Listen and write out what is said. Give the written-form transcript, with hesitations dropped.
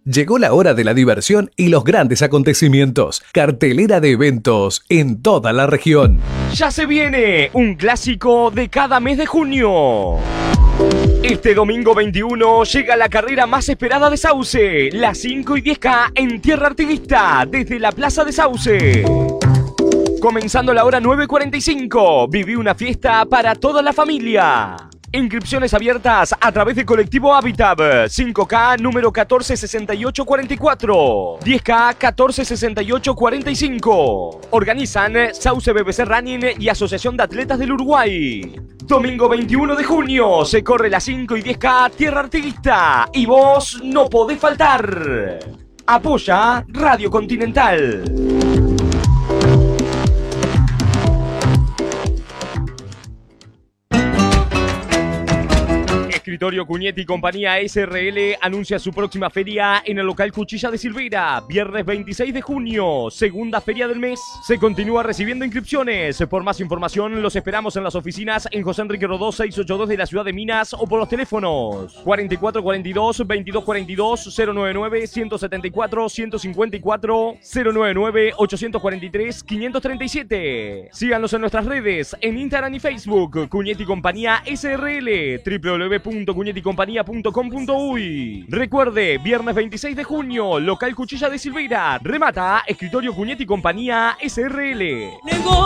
Llegó la hora de la diversión y los grandes acontecimientos. Cartelera de eventos en toda la región. Ya se viene un clásico de cada mes de junio. Este domingo 21 llega la carrera más esperada de Sauce, las 5 y 10K en Tierra Artiguista, desde la Plaza de Sauce. Comenzando a la hora 9:45, viví una fiesta para toda la familia. Inscripciones abiertas a través de Colectivo Habitat. 5K número 146844. 10K 146845. Organizan Sauce BBC Running y Asociación de Atletas del Uruguay. Domingo 21 de junio se corre las 5 y 10K Tierra Artiguista y vos no podés faltar. Apoya Radio Continental. Escritorio Cuñetti y Compañía SRL anuncia su próxima feria en el local Cuchilla de Silveira, viernes 26 de junio, segunda feria del mes. Se continúa recibiendo inscripciones. Por más información los esperamos en las oficinas en José Enrique Rodó 682 de la ciudad de Minas o por los teléfonos 4442 2242 099 174 154 099 843 537. Síganos en nuestras redes en Instagram y Facebook Cuñetti y Compañía SRL, www.cuñeticompañía.com.uy. Recuerde, viernes 26 de junio, local Cuchilla de Silveira. Remata Escritorio Cuñetti y Compañía SRL.